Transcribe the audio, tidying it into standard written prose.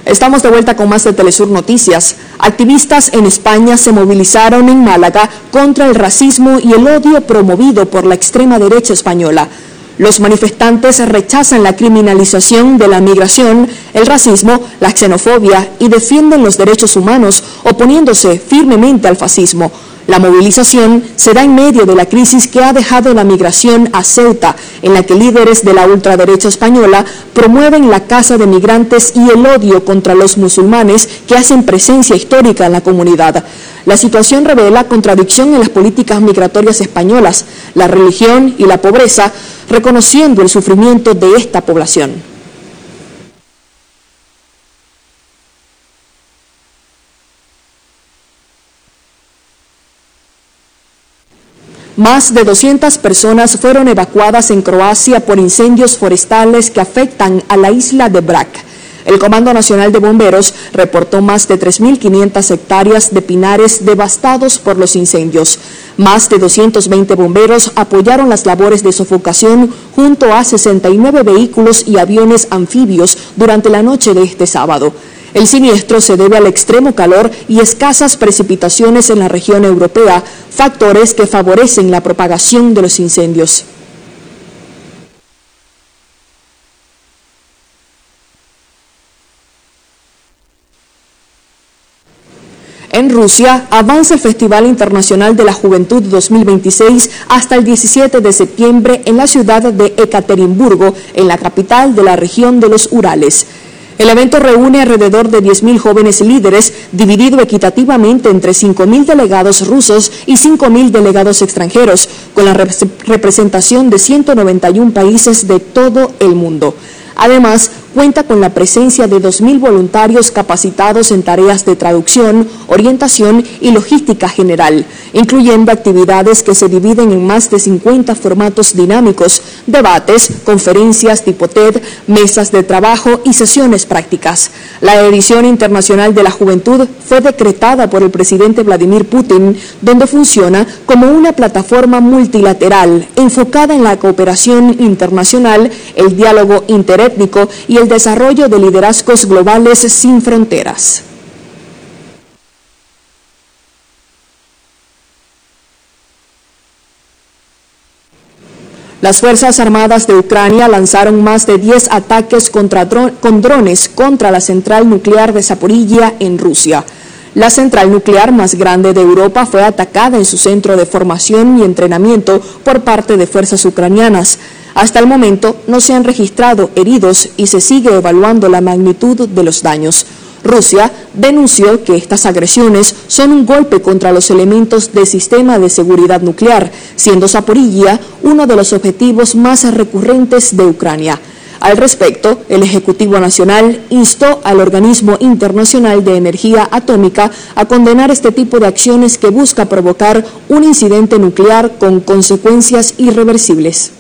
Estamos de vuelta con más de Telesur Noticias. Activistas en España se movilizaron en Málaga contra el racismo y el odio promovido por la extrema derecha española. Los manifestantes rechazan la criminalización de la migración, el racismo, la xenofobia y defienden los derechos humanos, oponiéndose firmemente al fascismo. La movilización se da en medio de la crisis que ha dejado la migración a Ceuta, en la que líderes de la ultraderecha española promueven la caza de migrantes y el odio contra los musulmanes que hacen presencia histórica en la comunidad. La situación revela contradicción en las políticas migratorias españolas, la religión y la pobreza, reconociendo el sufrimiento de esta población. Más de 200 personas fueron evacuadas en Croacia por incendios forestales que afectan a la isla de Brač. El Comando Nacional de Bomberos reportó más de 3.500 hectáreas de pinares devastados por los incendios. Más de 220 bomberos apoyaron las labores de sofocación junto a 69 vehículos y aviones anfibios durante la noche de este sábado. El siniestro se debe al extremo calor y escasas precipitaciones en la región europea, factores que favorecen la propagación de los incendios. En Rusia avanza el Festival Internacional de la Juventud 2026 hasta el 17 de septiembre en la ciudad de Ekaterimburgo, en la capital de la región de los Urales. El evento reúne alrededor de 10.000 jóvenes líderes, dividido equitativamente entre 5.000 delegados rusos y 5.000 delegados extranjeros, con la representación de 191 países de todo el mundo. Además, cuenta con la presencia de 2.000 voluntarios capacitados en tareas de traducción, orientación y logística general, incluyendo actividades que se dividen en más de 50 formatos dinámicos, debates, conferencias tipo TED, mesas de trabajo y sesiones prácticas. La edición internacional de la juventud fue decretada por el presidente Vladimir Putin, donde funciona como una plataforma multilateral enfocada en la cooperación internacional, el diálogo interétnico y el desarrollo de liderazgos globales sin fronteras. Las Fuerzas Armadas de Ucrania lanzaron más de 10 ataques con drones contra la central nuclear de Zaporizhia en Rusia. La central nuclear más grande de Europa fue atacada en su centro de formación y entrenamiento por parte de fuerzas ucranianas. Hasta el momento no se han registrado heridos y se sigue evaluando la magnitud de los daños. Rusia denunció que estas agresiones son un golpe contra los elementos del sistema de seguridad nuclear, siendo Zaporizhia uno de los objetivos más recurrentes de Ucrania. Al respecto, el Ejecutivo Nacional instó al Organismo Internacional de Energía Atómica a condenar este tipo de acciones que busca provocar un incidente nuclear con consecuencias irreversibles.